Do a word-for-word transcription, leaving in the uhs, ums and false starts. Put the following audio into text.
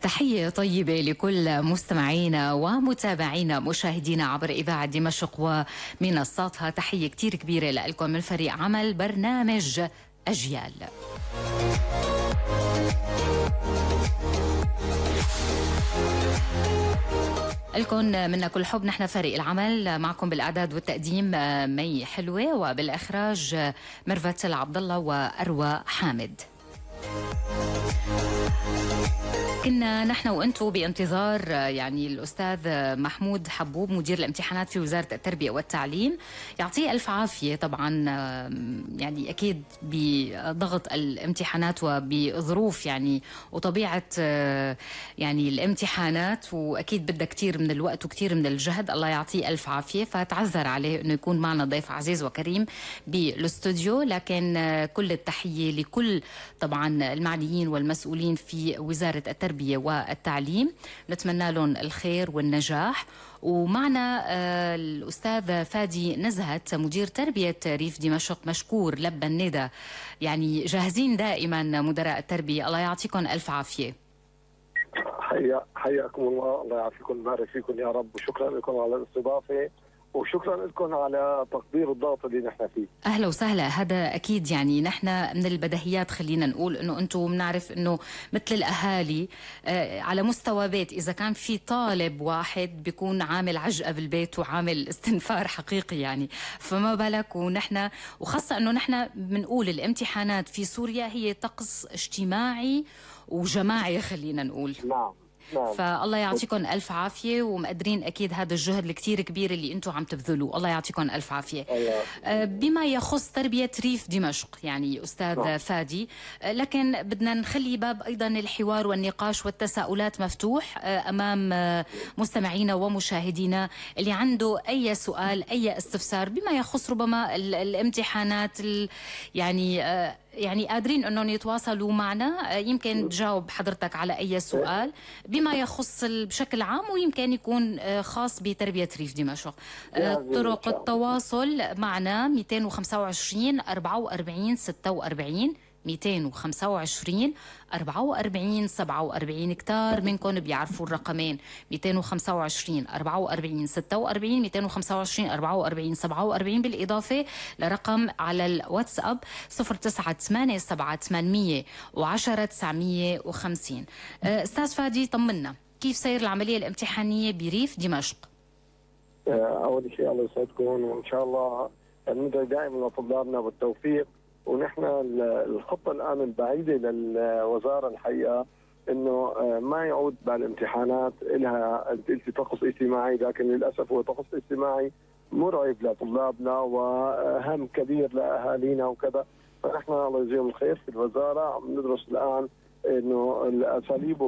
تحية طيبة لكل مستمعينا ومتابعينا مشاهدينا عبر إذاعة دمشق ومنصاتها. تحية كتير كبيرة لكم من فريق عمل برنامج أجيال. لكم منا كل حب. نحن فريق العمل معكم بالإعداد والتقديم مي حلوة، وبالإخراج ميرفت عبد الله وأروى حامد. كنا نحن وانتم بانتظار يعني الأستاذ محمود حبوب مدير الامتحانات في وزارة التربية والتعليم، يعطيه ألف عافية. طبعا يعني أكيد بضغط الامتحانات وبظروف يعني وطبيعة يعني الامتحانات، وأكيد بدها كتير من الوقت وكتير من الجهد. الله يعطيه ألف عافية. فتعذر عليه أنه يكون معنا ضيف عزيز وكريم بالاستوديو، لكن كل التحية لكل طبعا المعنيين والمسؤولين في وزارة التربية والتعليم، نتمنى لهم الخير والنجاح. ومعنا الأستاذ فادي نزهت مدير تربية ريف دمشق، مشكور لبى الندى، يعني جاهزين دائما مدراء التربية. الله يعطيكم ألف عافية. حيا حياكم الله، الله يعافيكم ويبارك فيكم يا رب، وشكرا لكم على الاستضافة، وشكرا لكم على تقدير الضغط اللي نحن فيه. اهلا وسهلا. هذا اكيد يعني نحن من البديهيات خلينا نقول انه انتم بنعرف انه مثل الاهالي آه على مستوى بيت، اذا كان في طالب واحد بيكون عامل عجقه بالبيت وعامل استنفار حقيقي يعني، فما بالك ونحن، وخاصه انه نحن بنقول الامتحانات في سوريا هي طقس اجتماعي وجماعي خلينا نقول. نعم نعم. فالله يعطيكم ألف عافية، ومقدرين أكيد هذا الجهد الكتير كبير اللي أنتم عم تبذلوه. الله يعطيكم ألف عافية. أه بما يخص تربية ريف دمشق يعني أستاذ نعم. فادي، أه لكن بدنا نخلي باب أيضا الحوار والنقاش والتساؤلات مفتوح أه أمام أه مستمعينا ومشاهدينا اللي عنده أي سؤال أي استفسار بما يخص ربما الامتحانات يعني أه يعني قادرين انهم يتواصلوا معنا، يمكن تجاوب حضرتك على اي سؤال بما يخص بشكل عام، ويمكن يكون خاص بتربية ريف دمشق. طرق التواصل معنا مئتين وخمسة وعشرين أربعة وأربعين ستة وأربعين مئتين وخمسة وعشرين أربعة وأربعين سبعة وأربعين. كتار منكم بيعرفوا الرقمين مئتين وخمسة وعشرين أربعة وأربعين ستة وأربعين مئتين وخمسة وعشرين أربعة وأربعين سبعة وأربعين، بالإضافة لرقم على الواتساب صفر تسعة ثمانية سبعة ثمانمئة وعشرة تسعمئة وخمسين. أستاذ فادي طمنا، كيف سير العملية الامتحانية بريف دمشق؟ أول شيء الله يسعدكم، وإن شاء الله ندعي دائما لطلابنا بالتوفيق. ونحن الخطة الآن البعيدة للوزارة الحقيقة إنه ما يعود بعد الامتحانات لها قلتي طقس اجتماعي، لكن للأسف هو طقس اجتماعي مرعب لطلابنا وهم كبير لأهالينا وكذا. فنحن الله يجزيهم الخير في الوزارة عم ندرس الآن إنه الأساليب